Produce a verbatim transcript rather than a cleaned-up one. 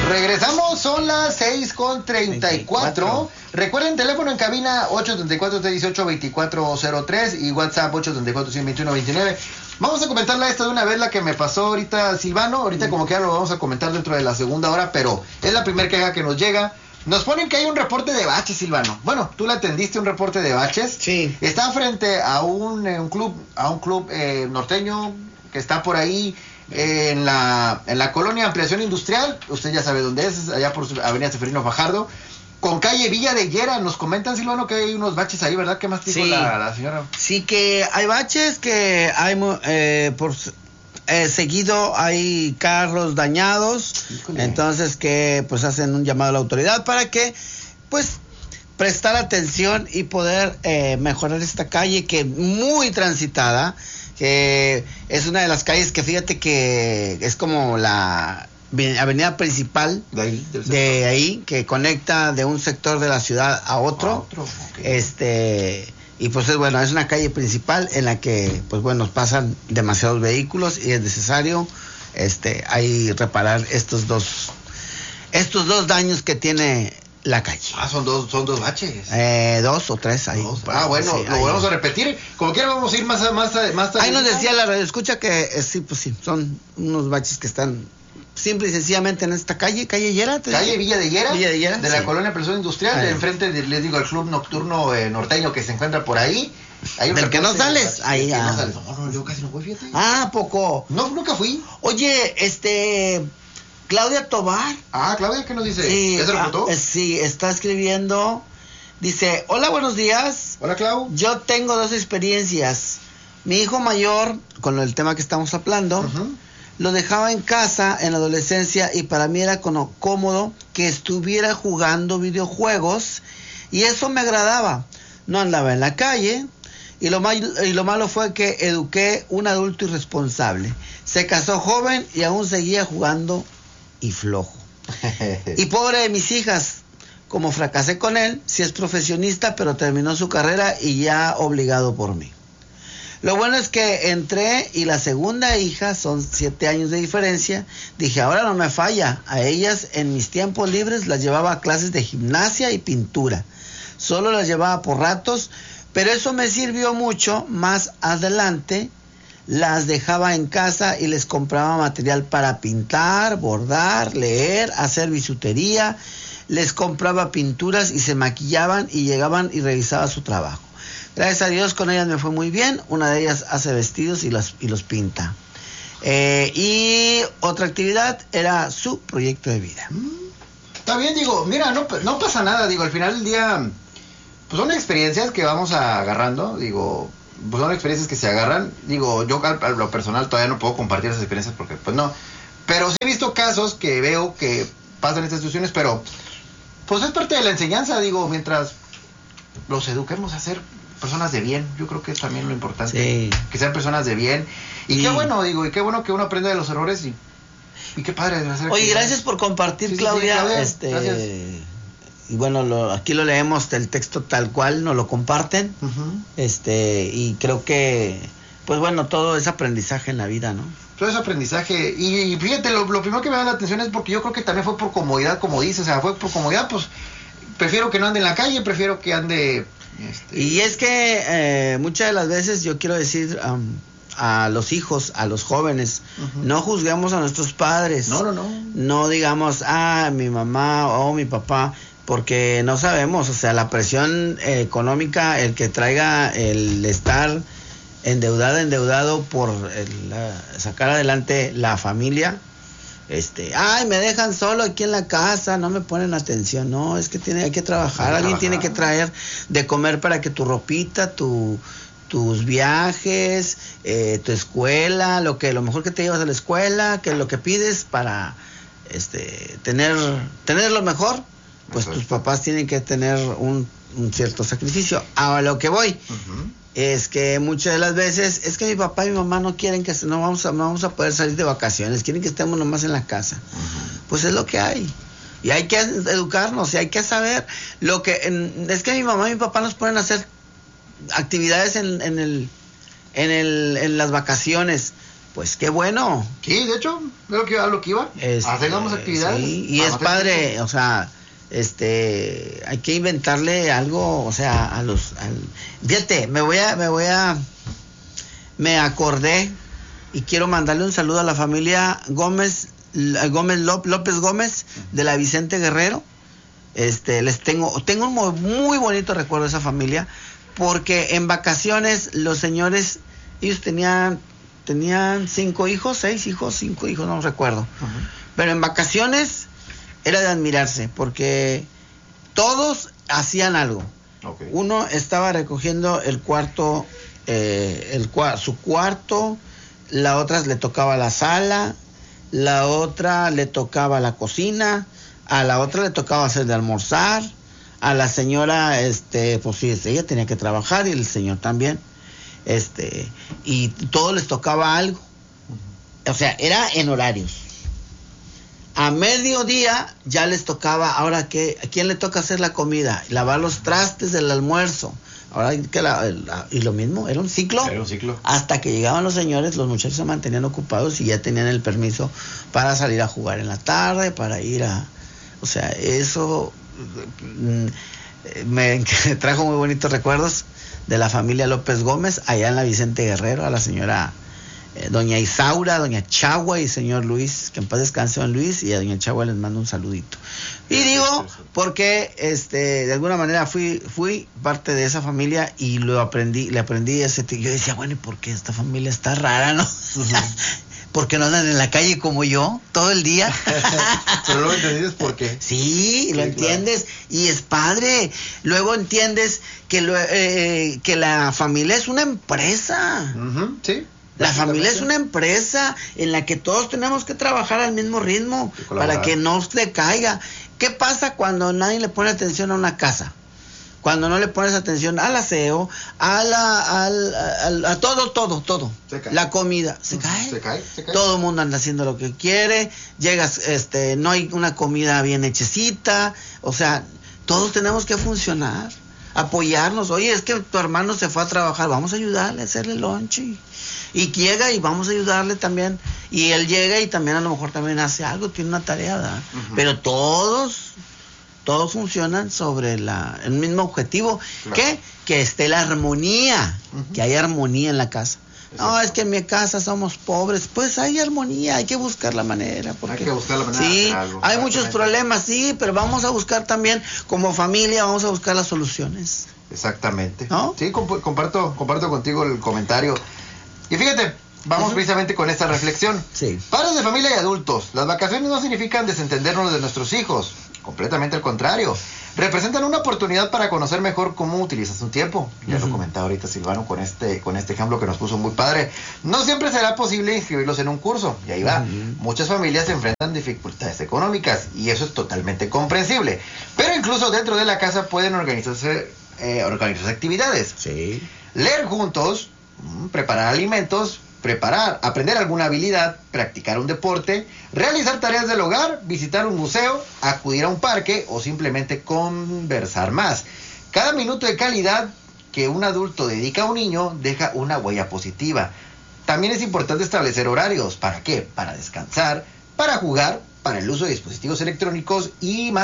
Regresamos, son las seis con treinta y cuatro. Recuerden, teléfono en cabina ocho tres cuatro, tres uno ocho, dos cuatro cero tres y WhatsApp ocho tres cuatro, cinco dos uno, dos nueve. Vamos a comentarla esta de una vez, la que me pasó ahorita Silvano. Ahorita como que ya lo vamos a comentar dentro de la segunda hora, pero es la primera queja que nos llega. Nos ponen que hay un reporte de baches, Silvano. Bueno, tú le atendiste un reporte de baches. Sí. Está frente a un, eh, un club, a un club eh, norteño que está por ahí eh, en la en la colonia Ampliación Industrial. Usted ya sabe dónde es, allá por Avenida Seferino Fajardo, con calle Villa de Higuera. Nos comentan, Silvano, que hay unos baches ahí, ¿verdad? ¿Qué más dijo sí. la, la señora? Sí, que hay baches, que hay eh, por eh, seguido hay carros dañados. Híjole. Entonces que pues hacen un llamado a la autoridad para que pues prestar atención y poder eh, mejorar esta calle, que muy transitada, que es una de las calles que fíjate que es como la avenida principal de ahí, de ahí, que conecta de un sector de la ciudad a otro, a otro okay. este y pues es bueno, es una calle principal en la que pues bueno, pasan demasiados vehículos y es necesario este ahí reparar estos dos estos dos daños que tiene la calle. Ah, son dos, son dos baches. Eh, dos o tres ahí. Dos. Ah, bueno, sí, lo volvemos a repetir. Como quiera vamos a ir más más más tarde. Ahí nos decía la radio escucha que eh, sí, pues sí, son unos baches que están simple y sencillamente en esta calle, calle Higuera. Calle Villa de Higuera, Villa de, Higuera, de sí. la colonia Ampliación Industrial, de enfrente, de, les digo, el club nocturno eh, norteño que se encuentra por ahí. Hay un Del que no sales, de, ahí ya. ah. No, sales. no, no, yo casi no voy, fíjate. Ah, poco. No, nunca fui. Oye, este, Claudia Tobar. Ah, Claudia, ¿qué nos dice? Sí, ¿Ya se reportó? ah, sí, está escribiendo. Dice, hola, buenos días. Hola, Clau. Yo tengo dos experiencias. Mi hijo mayor, con el tema que estamos hablando, uh-huh. lo dejaba en casa en la adolescencia y para mí era como cómodo que estuviera jugando videojuegos y eso me agradaba. No andaba en la calle y lo, mal, y lo malo fue que eduqué un adulto irresponsable. Se casó joven y aún seguía jugando y flojo. Y pobre de mis hijas, como fracasé con él, sí es profesionista, pero terminó su carrera y ya obligado por mí. Lo bueno es que entré y la segunda hija, son siete años de diferencia, dije, ahora no me falla. A ellas en mis tiempos libres las llevaba a clases de gimnasia y pintura. Solo las llevaba por ratos, pero eso me sirvió mucho. Más adelante las dejaba en casa y les compraba material para pintar, bordar, leer, hacer bisutería. Les compraba pinturas y se maquillaban y llegaban y revisaba su trabajo. Gracias a Dios con ellas me fue muy bien. Una de ellas hace vestidos y, las, y los pinta. Eh, y otra actividad era su proyecto de vida. Mm, está bien, digo, mira, no, no pasa nada, digo, al final del día, pues son experiencias que vamos agarrando, digo, pues son experiencias que se agarran. Digo, yo a lo personal todavía no puedo compartir esas experiencias porque pues no. Pero sí he visto casos que veo que pasan estas situaciones, pero pues es parte de la enseñanza, digo, mientras los eduquemos a ser personas de bien, yo creo que es también lo importante, sí. que sean personas de bien, y sí. qué bueno, digo, y qué bueno que uno aprenda de los errores, y, y qué padre de hacer. Oye, gracias por compartir, sí, Claudia, sí, Claudia, este, gracias. Y bueno, lo, aquí lo leemos, el texto tal cual, nos lo comparten, uh-huh. este, y creo que, pues bueno, todo es aprendizaje en la vida, ¿no? Todo es aprendizaje, y, y fíjate, lo, lo primero que me da la atención es porque yo creo que también fue por comodidad, como dices, o sea, fue por comodidad, pues, prefiero que no ande en la calle, prefiero que ande... Este... Y es que eh, muchas de las veces yo quiero decir um, a los hijos, a los jóvenes, uh-huh. no juzguemos a nuestros padres. No, no, no. No digamos, ah, mi mamá o mi papá, porque no sabemos, o sea, la presión eh, económica, el que traiga el estar endeudado, endeudado por el, la, sacar adelante la familia. Este, ay, me dejan solo aquí en la casa, no me ponen atención. No, es que tiene, hay que trabajar, hay alguien trabajar. Tiene que traer de comer para que tu ropita, tu, tus viajes, eh, tu escuela, lo que lo mejor que te llevas a la escuela, que lo que pides para este tener tener lo mejor, pues tus papás tienen que tener un, un cierto sacrificio. A lo que voy uh-huh. es que muchas de las veces es que mi papá y mi mamá no quieren que no vamos a, no vamos a poder salir de vacaciones, quieren que estemos nomás en la casa. Uh-huh. Pues es lo que hay. Y hay que educarnos y hay que saber lo que en, es que mi mamá y mi papá nos ponen a hacer actividades en, en el en el en las vacaciones, pues qué bueno. Sí, de hecho, es lo que, a lo que iba. Este, Hacemos actividades. Sí, y es padre, o sea, este, hay que inventarle algo, o sea, a los, al, fíjate, me voy a, me voy a, me acordé y quiero mandarle un saludo a la familia Gómez, Gómez López Gómez de la Vicente Guerrero. Este, les tengo, tengo un muy, muy bonito recuerdo de esa familia, porque en vacaciones los señores, ellos tenían, tenían cinco hijos, seis hijos, cinco hijos, no recuerdo. Uh-huh. Pero en vacaciones era de admirarse, porque todos hacían algo. Okay. Uno estaba recogiendo el cuarto, eh, el su cuarto, la otra le tocaba la sala, la otra le tocaba la cocina, a la otra le tocaba hacer de almorzar, a la señora, este, pues sí, ella tenía que trabajar y el señor también, este, y todos les tocaba algo. O sea, era en horarios. A mediodía ya les tocaba, ahora que, ¿a quién le toca hacer la comida? Lavar los trastes del almuerzo. Ahora que la, la, y lo mismo, era un ciclo. Era un ciclo. Hasta que llegaban los señores, los muchachos se mantenían ocupados y ya tenían el permiso para salir a jugar en la tarde, para ir a, o sea, eso me trajo muy bonitos recuerdos de la familia López Gómez allá en la Vicente Guerrero, a la señora eh, doña Isaura, doña Chagua y señor Luis, que en paz descanse don Luis, y a doña Chagua les mando un saludito. Y digo, porque este, de alguna manera fui, fui parte de esa familia y lo aprendí, le aprendí ese t- yo decía, bueno, ¿y por qué esta familia está rara, no? Uh-huh. Porque no andan en la calle como yo todo el día. Pero luego entiendes por qué. Sí, lo sí, entiendes, claro. Y es padre. Luego entiendes que lo, eh, que la familia es una empresa. Uh-huh, sí. La familia es una empresa en la que todos tenemos que trabajar al mismo ritmo para que no se caiga. ¿Qué pasa cuando nadie le pone atención a una casa? Cuando no le pones atención al aseo, a la, al, al, a todo, todo, todo. La comida, se cae. Se cae, se cae. Todo el mundo anda haciendo lo que quiere. Llegas, este, no hay una comida bien hechecita. O sea, todos tenemos que funcionar, apoyarnos. Oye, es que tu hermano se fue a trabajar, vamos a ayudarle a hacerle lonche. Y llega y vamos a ayudarle también. Y él llega y también a lo mejor también hace algo, tiene una tarea, ¿verdad? Uh-huh. Pero todos... todos funcionan sobre la, el mismo objetivo. Claro. ¿Qué? Que esté la armonía, uh-huh. Que haya armonía en la casa. Exacto. No, es que en mi casa somos pobres. Pues hay armonía, hay que buscar la manera. Porque, hay que buscar la manera sí, de hacer algo. Hay muchos problemas, sí, pero vamos a buscar también, como familia, vamos a buscar las soluciones. Exactamente. ¿No? Sí, comp- comparto, comparto contigo el comentario. Y fíjate, vamos uh-huh. precisamente con esta reflexión. Sí. Padres de familia y adultos, las vacaciones no significan desentendernos de nuestros hijos. Completamente al contrario. Representan una oportunidad para conocer mejor cómo utilizas tu tiempo. Ya uh-huh. lo comentaba ahorita Silvano con este, con este ejemplo que nos puso muy padre. No siempre será posible inscribirlos en un curso. Y ahí va. Uh-huh. Muchas familias se enfrentan dificultades económicas y eso es totalmente comprensible. Pero incluso dentro de la casa pueden organizarse, eh, organizarse actividades. Sí. Leer juntos, preparar alimentos, preparar, aprender alguna habilidad, practicar un deporte, realizar tareas del hogar, visitar un museo, acudir a un parque o simplemente conversar más. Cada minuto de calidad que un adulto dedica a un niño deja una huella positiva. También es importante establecer horarios. ¿Para qué? Para descansar, para jugar, para el uso de dispositivos electrónicos y más.